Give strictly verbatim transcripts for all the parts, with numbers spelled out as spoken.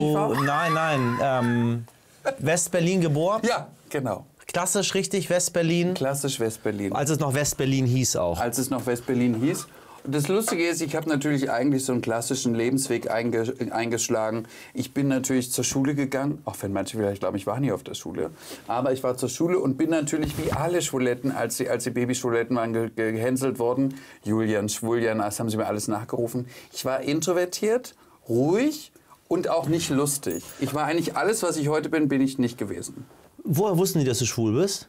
Oh, nein, nein. Ähm, West-Berlin geboren? Ja, genau. Klassisch richtig West-Berlin? Klassisch West-Berlin. Als es noch West-Berlin hieß auch. Als es noch West-Berlin hieß. Und das Lustige ist, ich habe natürlich eigentlich so einen klassischen Lebensweg einge eingeschlagen. Ich bin natürlich zur Schule gegangen, auch wenn manche vielleicht glauben, ich war nie auf der Schule. Aber ich war zur Schule und bin natürlich wie alle Schwuletten, als die, als die Babyschwuletten waren, ge gehänselt worden. Julian, Schwulian, das haben sie mir alles nachgerufen. Ich war introvertiert, ruhig und auch nicht lustig. Ich war eigentlich alles, was ich heute bin, bin ich nicht gewesen. Woher wussten die, dass du schwul bist?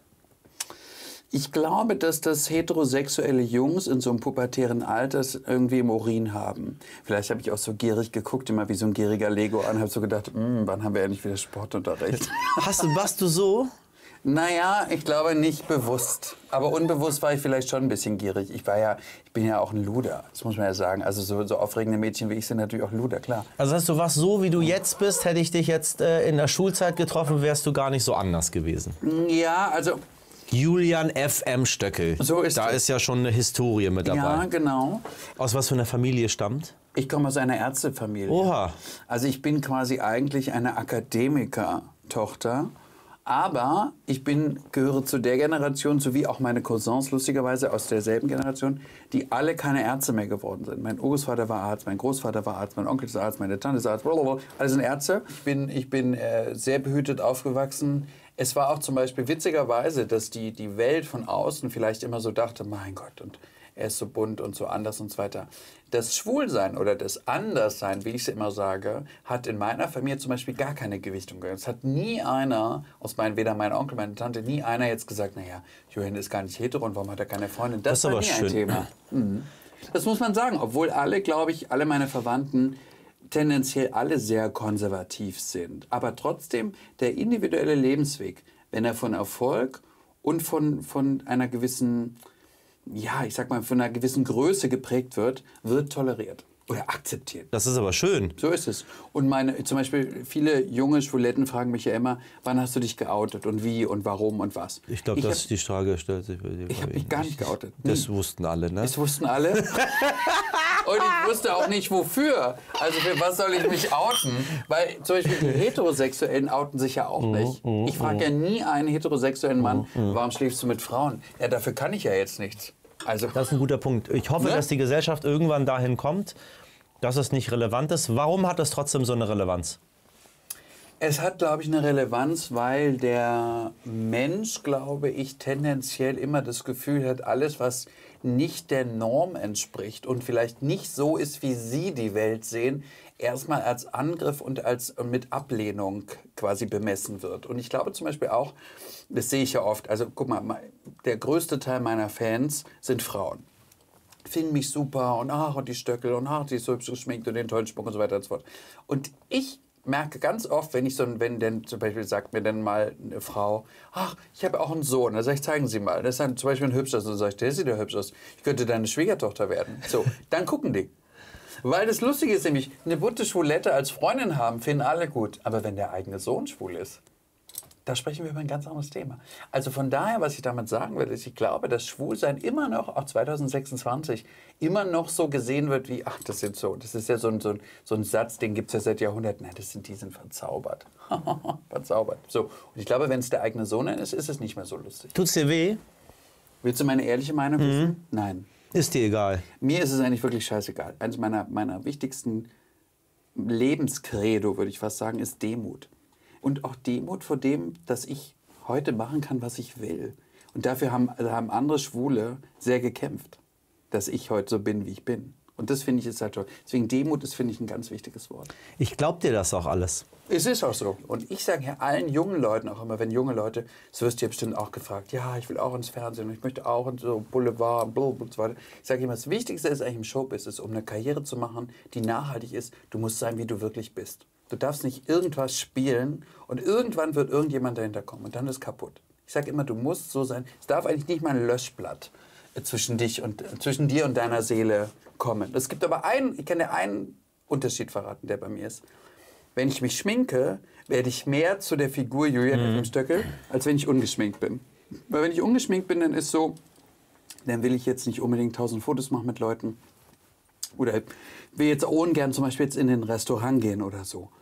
Ich glaube, dass das heterosexuelle Jungs in so einem pubertären Alter irgendwie im Urin haben. Vielleicht habe ich auch so gierig geguckt, immer wie so ein gieriger Lego an, habe so gedacht, wann haben wir endlich wieder Sportunterricht? Hast du, warst du so? Naja, ich glaube nicht bewusst. Aber unbewusst war ich vielleicht schon ein bisschen gierig. Ich war ja, ich bin ja auch ein Luder, das muss man ja sagen. Also so, so aufregende Mädchen wie ich sind natürlich auch Luder, klar. Also heißt, du warst so, wie du jetzt bist, hätte ich dich jetzt äh, in der Schulzeit getroffen, wärst du gar nicht so anders gewesen. Ja, also... Julian F M Stöckel. So ist da es. ist ja schon eine Historie mit dabei. Ja, genau. Aus was für einer Familie stammt? Ich komme aus einer Ärztefamilie. Oha. Also ich bin quasi eigentlich eine Akademiker-Tochter. Aber ich bin, gehöre zu der Generation, sowie auch meine Cousins lustigerweise aus derselben Generation, die alle keine Ärzte mehr geworden sind. Mein Urgroßvater war Arzt, mein Großvater war Arzt, mein Onkel ist Arzt, meine Tante ist Arzt, blablabla. Alle sind Ärzte. Ich bin, ich bin äh, sehr behütet aufgewachsen. Es war auch zum Beispiel witzigerweise, dass die, die Welt von außen vielleicht immer so dachte, mein Gott, und er ist so bunt und so anders und so weiter. Das Schwulsein oder das Anderssein, wie ich es immer sage, hat in meiner Familie zum Beispiel gar keine Gewichtung gehabt. Es hat nie einer, aus meinen, weder mein Onkel, meine Tante, nie einer jetzt gesagt, naja, Julian ist gar nicht hetero und warum hat er keine Freundin? Das, Das ist war aber nie schön. ein Thema. Mhm. Das muss man sagen, obwohl alle, glaube ich, alle meine Verwandten tendenziell alle sehr konservativ sind. Aber trotzdem, der individuelle Lebensweg, wenn er von Erfolg und von, von einer gewissen, ja, ich sag mal, von einer gewissen Größe geprägt wird, wird toleriert oder akzeptiert. Das ist aber schön. So ist es. Und meine, zum Beispiel viele junge Schwuletten fragen mich ja immer, wann hast du dich geoutet und wie und warum und was. Ich glaube, dass die Frage stellt sich bei dir. Ich habe mich gar nicht geoutet. Das Nie. wussten alle, ne? Das wussten alle. Und ich wusste auch nicht, wofür. Also für was soll ich mich outen? Weil zum Beispiel die Heterosexuellen outen sich ja auch nicht. Ich frage ja nie einen heterosexuellen Mann, warum schläfst du mit Frauen? Ja, dafür kann ich ja jetzt nichts. Also, Das ist ein guter Punkt. Ich hoffe, Ne? dass die Gesellschaft irgendwann dahin kommt, dass es nicht relevant ist. Warum hat es trotzdem so eine Relevanz? es hat, glaube ich, eine Relevanz, weil der Mensch, glaube ich, tendenziell immer das Gefühl hat, alles, was nicht der Norm entspricht und vielleicht nicht so ist, wie Sie die Welt sehen, erstmal als Angriff und als mit Ablehnung quasi bemessen wird. Und ich glaube zum Beispiel auch, das sehe ich ja oft, also guck mal, der größte Teil meiner Fans sind Frauen. Finden mich super und ach, und die Stöckel und ach, die ist so hübsch geschminkt und den tollen Spuck und so weiter und so fort. Und ich merke ganz oft, wenn ich so, wenn denn zum Beispiel sagt mir dann mal eine Frau, ach, ich habe auch einen Sohn, dann sage ich, zeigen Sie mal, das ist dann zum Beispiel ein hübscher, so sage ich, der sieht ja hübsch aus, ich könnte deine Schwiegertochter werden. So, dann gucken die. Weil das Lustige ist nämlich, eine bunte Schwulette als Freundin haben, finden alle gut, aber wenn der eigene Sohn schwul ist, da sprechen wir über ein ganz anderes Thema. Also von daher, was ich damit sagen will, ist, ich glaube, dass Schwulsein immer noch, auch zwanzig sechsundzwanzig, immer noch so gesehen wird wie, ach, das sind so, das ist ja so ein, so ein, so ein Satz, den gibt es ja seit Jahrhunderten. Nein, das sind, die sind verzaubert. Verzaubert. So. Und ich glaube, wenn es der eigene Sohn ist, ist es nicht mehr so lustig. Tut's dir weh? Willst du meine ehrliche Meinung Mhm. wissen? Nein. Ist dir egal. Mir ist es eigentlich wirklich scheißegal. Eines meiner, meiner wichtigsten Lebenskredo, würde ich fast sagen, ist Demut. Und auch Demut vor dem, dass ich heute machen kann, was ich will. Und dafür haben, haben andere Schwule sehr gekämpft, dass ich heute so bin, wie ich bin. Und das finde ich ist halt toll. Deswegen Demut ist, finde ich, ein ganz wichtiges Wort. Ich glaube dir das auch alles. Es ist auch so. Und ich sage ja allen jungen Leuten auch immer, wenn junge Leute, das wirst du ja bestimmt auch gefragt, ja, ich will auch ins Fernsehen und ich möchte auch in so Boulevard und blablabla und so weiter. Ich sage immer, das Wichtigste ist eigentlich im Showbusiness, um eine Karriere zu machen, die nachhaltig ist, du musst sein, wie du wirklich bist. Du darfst nicht irgendwas spielen und irgendwann wird irgendjemand dahinter kommen und dann ist kaputt. Ich sage immer, du musst so sein. Es darf eigentlich nicht mal ein Löschblatt zwischen, dich und, zwischen dir und deiner Seele kommen. Es gibt aber einen, ich kann dir einen Unterschied verraten, der bei mir ist. Wenn ich mich schminke, werde ich mehr zu der Figur Julian mhm. Stöckel, als wenn ich ungeschminkt bin. Weil wenn ich ungeschminkt bin, dann ist so, dann will ich jetzt nicht unbedingt tausend Fotos machen mit Leuten. Oder will jetzt ungern zum Beispiel jetzt in ein Restaurant gehen oder so.